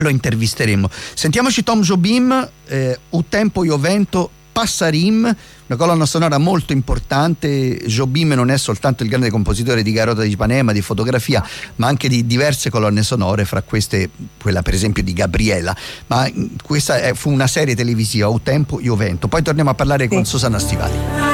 lo intervisteremo. Sentiamoci Tom Jobim, Un tempo io vento, Passarim, una colonna sonora molto importante. Jobim non è soltanto il grande compositore di Garota di Ipanema, di fotografia, ma anche di diverse colonne sonore, fra queste quella per esempio di Gabriela, ma questa fu una serie televisiva, Un tempo io vento. Poi torniamo a parlare con Susanna Stivali.